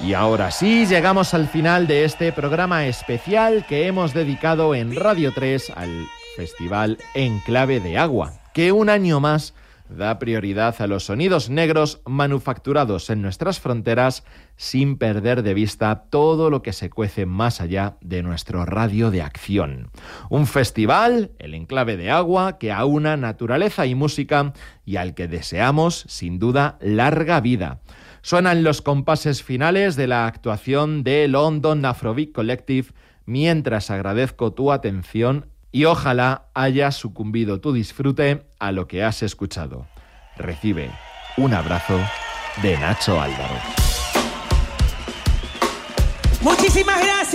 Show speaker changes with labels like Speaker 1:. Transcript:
Speaker 1: Y ahora sí, llegamos al final de este programa especial que hemos dedicado en Radio 3 al Festival Enclave de Agua, que un año más da prioridad a los sonidos negros manufacturados en nuestras fronteras sin perder de vista todo lo que se cuece más allá de nuestro radio de acción. Un festival, el Enclave de Agua, que aúna naturaleza y música y al que deseamos, sin duda, larga vida. Suenan los compases finales de la actuación de London Afrobeat Collective mientras agradezco tu atención y ojalá haya sucumbido tu disfrute a lo que has escuchado. Recibe un abrazo de Nacho Álvaro.
Speaker 2: Muchísimas gracias.